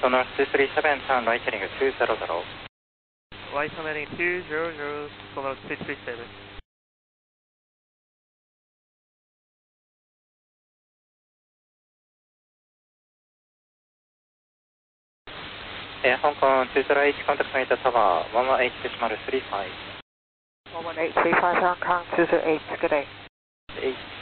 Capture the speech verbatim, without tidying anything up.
Sonar two three seven, turn right heading two zero zero. Right heading two zero zero, Sonar two three seven. Air Hong Kong two zero eight, contact Narita Tower one one eight decimal three five. one one eight three five, Hong Kong two zero eight, good day. eight